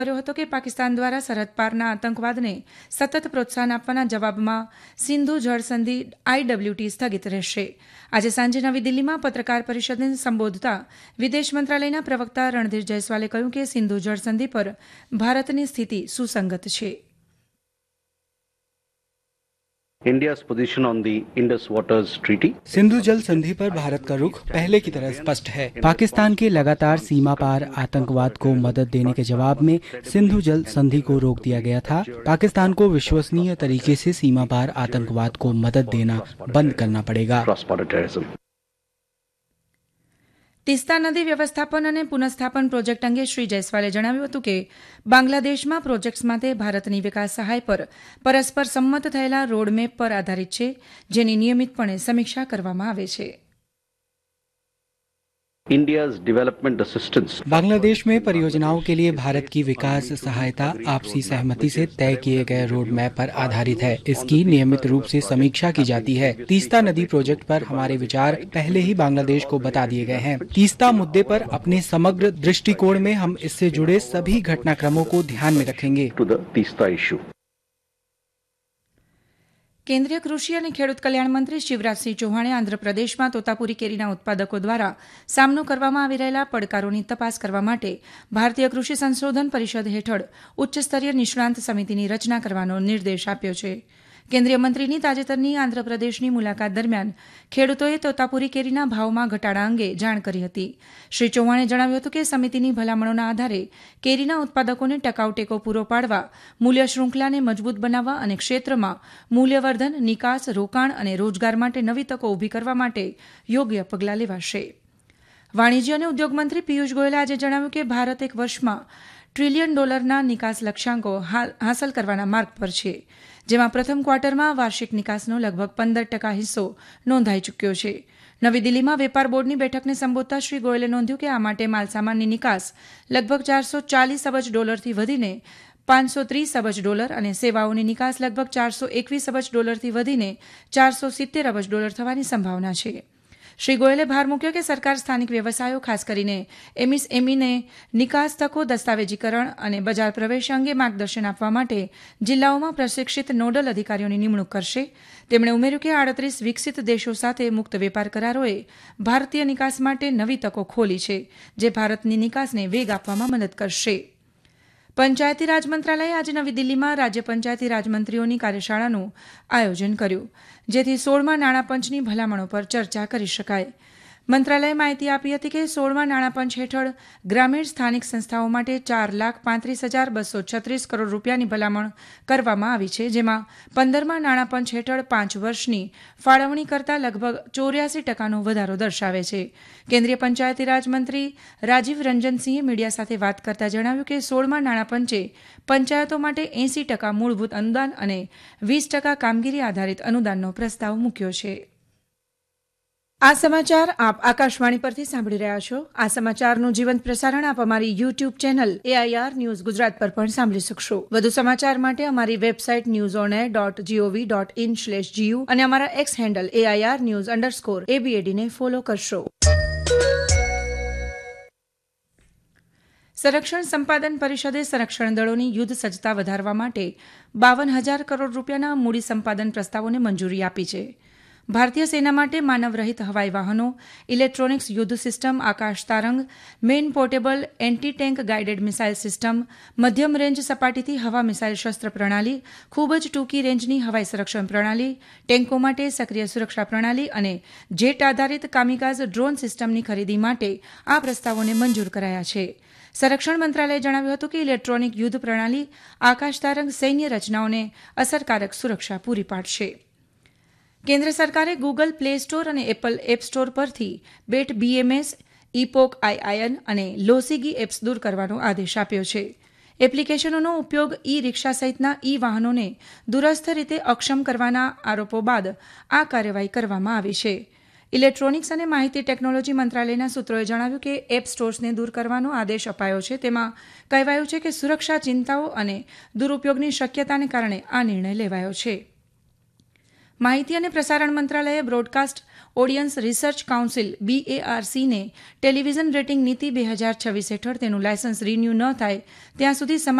કર્યો હતો કે પાકિસ્તાન દ્વારા સરહદ પારના આતંકવાદને સતત પ્રોત્સાહન આપવાના જવાબમાં સિંધુ જળ સંધિ IWT સ્થગિત રહેશે. આજે સાંજે નવી દિલ્હીમાં પત્રકાર પરિષદને સંબોધતા વિદેશ મંત્રાલયના પ્રવક્તા રણધીર જયસ્વાલે કહ્યું કે સિંધુ જળ સંધિ પર ભારતની સ્થિતિ સુસંગત છે. India's position on the Indus Waters Treaty. Sindhu जल संधि पर भारत का रुख पहले की तरह स्पष्ट है. पाकिस्तान के लगातार सीमा पार आतंकवाद को मदद देने के जवाब में सिंधु जल संधि को रोक दिया गया था. पाकिस्तान को विश्वसनीय तरीके से सीमा पार आतंकवाद को मदद देना बंद करना पड़ेगा. તીસ્તા નદી વ્યવસ્થાપન અને પુનઃસ્થાપન પ્રોજેક્ટ અંગે શ્રી જયસ્વાલે જણાવ્યું હતું કે બાંગ્લાદેશમાં પ્રોજેક્ટ્સ માટે ભારતની વિકાસ સહાય પર પરસ્પર સંમત થયેલા રોડમેપ પર આધારિત છે, જેની નિયમિતપણે સમીક્ષા કરવામાં આવે છે. India's development assistance. बांग्लादेश में परियोजनाओं के लिए भारत की विकास सहायता आपसी सहमति से तय किए गए रोड मैप पर आधारित है. इसकी नियमित रूप से समीक्षा की जाती है. तीस्ता नदी प्रोजेक्ट पर हमारे विचार पहले ही बांग्लादेश को बता दिए गए हैं. तीस्ता मुद्दे पर अपने समग्र दृष्टिकोण में हम इससे जुड़े सभी घटनाक्रमों को ध्यान में रखेंगे. To the Teesta issue. કેન્દ્રીય કૃષિ અને ખેડૂત કલ્યાણ મંત્રી શિવરાજસિંહ ચૌહાણે આંધ્રપ્રદેશમાં તોતાપુરી કેરીના ઉત્પાદકો દ્વારા સામનો કરવામાં આવી રહેલા પડકારોની તપાસ કરવા માટે ભારતીય કૃષિ સંશોધન પરિષદ હેઠળ ઉચ્ચસ્તરીય નિષ્ણાંત સમિતિની રચના કરવાનો નિર્દેશ આપ્યો છે. કેન્દ્રીય મંત્રીની તાજેતરની આંધ્રપ્રદેશની મુલાકાત દરમિયાન ખેડૂતોએ તોતાપુરી કેરીના ભાવમાં ઘટાડા અંગે જાણ કરી હતી. શ્રી ચૌહાણે જણાવ્યું હતું કે સમિતિની ભલામણોના આધારે કેરીના ઉત્પાદકોને ટકાઉ ટેકો પૂરો પાડવા, મૂલ્ય શૃંખલાને મજબૂત બનાવવા અને ક્ષેત્રમાં મૂલ્યવર્ધન, નિકાસ, રોકાણ અને રોજગાર માટે નવી તકો ઊભી કરવા માટે યોગ્ય પગલાં લેવાશે. વાણિજ્ય અને ઉદ્યોગ મંત્રી પિયુષ ગોયલે આજે જણાવ્યું કે ભારત એક વર્ષમાં $1 ટ્રિલિયન નિકાસ લક્ષ્યાંકો હાંસલ કરવાના માર્ગ પર છે, જેમાં પ્રથમ ક્વાર્ટરમાં વાર્ષિક નિકાસનો લગભગ 15% હિસ્સો નોંધાઈ ચૂક્યો છે. નવી દિલ્હીમાં વેપાર બોર્ડની બેઠકને સંબોધતા શ્રી ગોયલે નોંધ્યું કે આ માટે માલસામાનની નિકાસ લગભગ $440 અબજથી વધીને $530 અબજ અને સેવાઓની નિકાસ લગભગ $421 અબજથી વધીને $470 અબજ થવાની સંભાવના છે. શ્રી ગોયલે ભાર મૂક્યો કે સરકાર સ્થાનિક વ્યવસાયો, ખાસ કરીને MSMEને નિકાસ તકો, દસ્તાવેજીકરણ અને બજાર પ્રવેશ અંગે માર્ગદર્શન આપવા માટે જિલ્લાઓમાં પ્રશિક્ષિત નોડલ અધિકારીઓની નિમણૂક કરશે. તેમણે ઉમેર્યું કે 38 વિકસિત દેશો સાથે મુક્ત વેપાર કરારોએ ભારતીય નિકાસ માટે નવી તકો ખોલી છે, જે ભારતની નિકાસને વેગ આપવામાં મદદ કરશે. પંચાયતી રાજ મંત્રાલયે આજે નવી દિલ્હીમાં રાજ્ય પંચાયતી રાજ મંત્રીઓની કાર્યશાળાનું આયોજન કર્યું, જેથી 16મા નાણાપંચની ભલામણો પર ચર્ચા કરી શકાય. મંત્રાલયે માહિતી આપી હતી કે 16મા નાણાપંચ હેઠળ ગ્રામીણ સ્થાનિક સંસ્થાઓ માટે $4,35,236 કરોડ રૂપિયાની ભલામણ કરવામાં આવી છે, જેમાં 15મા નાણાપંચ હેઠળ 5 વર્ષની ફાળવણી કરતાં લગભગ 84% વધારો દર્શાવે છે. કેન્દ્રીય પંચાયતી રાજ મંત્રી રાજીવ રંજનસિંહે મીડિયા સાથે વાત કરતા જણાવ્યું કે 16મા નાણાપંચે પંચાયતો માટે 80% મૂળભૂત અનુદાન અને 20% કામગીરી આધારિત અનુદાનનો પ્રસ્તાવ મૂક્યો છે. આ સમાચાર આપ આકાશવાણી પરથી સાંભળી રહ્યા છો. આ સમાચારનું જીવંત પ્રસારણ આપ અમારી YouTube channel AIR news Gujarat પર પણ સાંભળી શકશો. વધુ સમાચાર માટે અમારી વેબસાઇટ newsonair.gov.in/gu અને અમારા એક્સ હેન્ડલ AIR_news_ABAD ને ફોલો કરશો. સંરક્ષણ સંપાદન પરિષદે સંરક્ષણ દળોની યુદ્ધ સજ્જતા વધારવા માટે 52,000 કરોડ રૂપિયાના મૂડી સંપાદન પ્રસ્તાવોને મંજૂરી આપી છે. ભારતીય સેના માટે માનવરહિત હવાઈ વાહનો, ઇલેક્ટ્રોનિક્સ યુદ્ધ સિસ્ટમ, આકાશ તારંગ, main portable anti tank guided missile system, મધ્યમ રેન્જ સપાટીથી હવા મિસાઇલ શસ્ત્ર પ્રણાલી, ખૂબ જ ટૂંકી રેન્જની હવાઈ સંરક્ષણ પ્રણાલી, ટેન્કો માટે સક્રિય સુરક્ષા પ્રણાલી અને જેટ આધારિત કામિકાઝ ડ્રોન સિસ્ટમની ખરીદી માટે આ પ્રસ્તાવોને મંજૂર કરાયા છે. સંરક્ષણ મંત્રાલયે જણાવ્યું હતું કે ઇલેક્ટ્રોનિક યુદ્ધ પ્રણાલી આકાશ તારંગ સૈન્ય રચનાઓને અસરકારક સુરક્ષા પૂરી પાડશે. કેન્દ્ર સરકારે ગૂગલ પ્લે સ્ટોર અને એપલ એપ સ્ટોર પરથી બેટ BMS, ઇપોક IIN અને લોસીગી એપ્સ દૂર કરવાનો આદેશ આપ્યો છે. એપ્લિકેશનોનો ઉપયોગ ઈ-રિક્ષા સહિતના ઈ-વાહનોને દૂરસ્થ રીતે અક્ષમ કરવાના આરોપો બાદ આ કાર્યવાહી કરવામાં આવી છે. ઇલેક્ટ્રોનિક્સ અને માહિતી ટેકનોલોજી મંત્રાલયના સૂત્રોએ જણાવ્યું કે એપ સ્ટોર્સને દૂર કરવાનો આદેશ અપાયો છે. તેમાં કહેવાયું છે કે સુરક્ષા ચિંતાઓ અને દુરુપયોગની શક્યતાને કારણે આ નિર્ણય લેવાયો છે. માહિતી અને પ્રસારણ મંત્રાલયે broadcast audience research council BARCને television rating નીતિ 2026 હેઠળ તેનું લાયસન્સ રિન્યૂ ન થાય ત્યાં સુધી